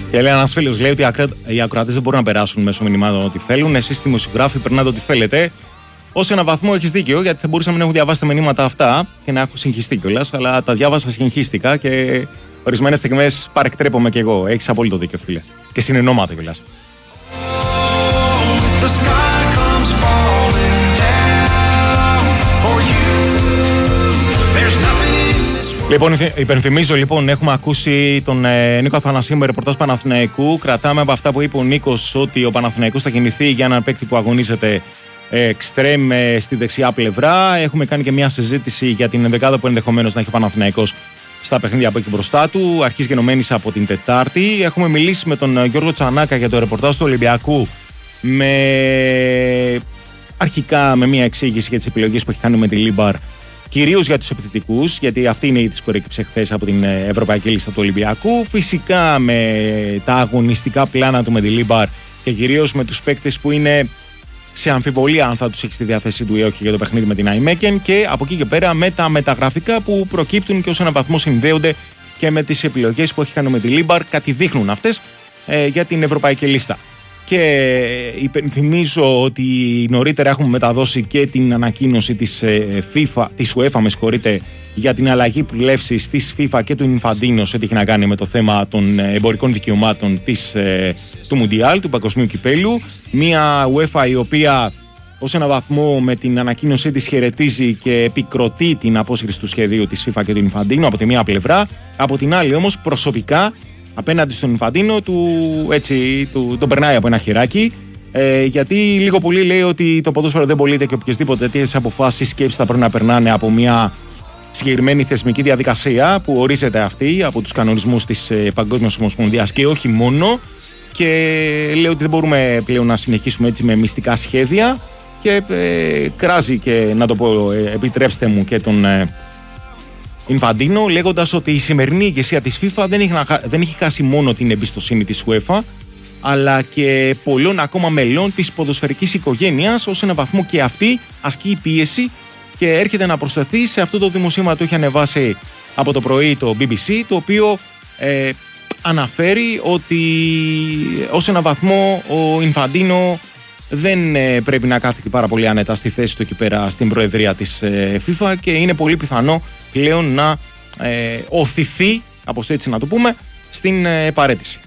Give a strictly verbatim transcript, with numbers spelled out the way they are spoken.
Και λέει ένας φίλος, λέει ότι οι ακροατές δεν μπορούν να περάσουν μέσω μηνυμάτων ό,τι θέλουν. Εσείς δημοσιογράφοι περνάτε ό,τι θέλετε. Ως ένα βαθμό έχεις δίκιο, γιατί θα μπορούσα να μην έχω διαβάσει τα μηνύματα αυτά και να έχω συγχυστεί κιόλας, αλλά τα διάβασα, συγχύστηκα και ορισμένες στιγμές παρεκτρέπομαι κι εγώ. Έχεις απόλυτο δίκιο, φίλε. Και συνεννόματα κιόλας. Λοιπόν, υπενθυμίζω, λοιπόν, έχουμε ακούσει τον ε, Νίκο Αθανασίου με ρεπορτάζ Παναθηναϊκού. Κρατάμε από αυτά που είπε ο Νίκος ότι ο Παναθηναϊκός θα κινηθεί για έναν παίκτη που αγωνίζεται εξτρέμ ε, στη δεξιά πλευρά. Έχουμε κάνει και μια συζήτηση για την ενδεκάδα που ενδεχομένως να έχει ο Παναθηναϊκός στα παιχνίδια από εκεί μπροστά του, αρχής γενομένης από την Τετάρτη. Έχουμε μιλήσει με τον Γιώργο Τσανάκα για το ρεπορτάζ του Ολυμπιακού, με αρχικά με μια εξήγηση για τις επιλογές που έχει κάνει με τη Λίμπαρ, κυρίως για τους επιθετικούς, γιατί αυτή είναι η είδηση που προέκυψε χθες από την ευρωπαϊκή λίστα του Ολυμπιακού. Φυσικά με τα αγωνιστικά πλάνα του με τη Λίμπαρ και κυρίως με τους παίκτες που είναι σε αμφιβολία αν θα τους έχει στη διάθεσή του ή όχι για το παιχνίδι με την Αϊμέκεν, και από εκεί και πέρα με τα μεταγραφικά που προκύπτουν και ως έναν βαθμό συνδέονται και με τις επιλογές που έχει κάνει με τη Λίμπαρ, κάτι δείχνουν αυτές ε, για την ευρωπαϊκή λίστα. Και υπενθυμίζω ότι νωρίτερα έχουμε μεταδώσει και την ανακοίνωση της FIFA, της UEFA, με συγχωρείτε, για την αλλαγή πλεύσης της FIFA και του Ινφαντίνο σε τι έχει να κάνει με το θέμα των εμπορικών δικαιωμάτων της, του Μουντιάλ, του Παγκοσμίου Κυπέλου. Μια UEFA η οποία ως ένα βαθμό με την ανακοίνωσή της χαιρετίζει και επικροτεί την απόσυρση του σχεδίου της FIFA και του Ινφαντίνο από τη μία πλευρά. Από την άλλη όμως προσωπικά απέναντι στον Ινφαντίνο του, έτσι, του, τον περνάει από ένα χεράκι, ε, γιατί λίγο πολύ λέει ότι το ποδόσφαιρο δεν πωλείται και οποιασδήποτε τέτοιες αποφάσεις, σκέψεις θα πρέπει να περνάνε από μια συγκεκριμένη θεσμική διαδικασία που ορίζεται αυτή από τους κανονισμούς της ε, Παγκόσμιας Ομοσπονδίας και όχι μόνο, και λέει ότι δεν μπορούμε πλέον να συνεχίσουμε έτσι με μυστικά σχέδια και ε, κράζει και, να το πω, ε, επιτρέψτε μου, και τον ε, Ινφαντίνο, λέγοντας ότι η σημερινή ηγεσία της FIFA δεν έχει, δεν έχει χάσει μόνο την εμπιστοσύνη της UEFA, αλλά και πολλών ακόμα μελών της ποδοσφαιρικής οικογένειας, ως ένα βαθμό και αυτή ασκεί πίεση και έρχεται να προσθεθεί σε αυτό το δημοσίευμα που έχει ανεβάσει από το πρωί το μπι μπι σι, το οποίο ε, αναφέρει ότι ως ένα βαθμό ο Ινφαντίνο δεν ε, πρέπει να κάθεται πάρα πολύ άνετα στη θέση του εκεί πέρα στην προεδρία της ε, FIFA, και είναι πολύ πιθανό πλέον να ε, οθηθεί, όπως έτσι να το πούμε, στην ε, παραίτηση.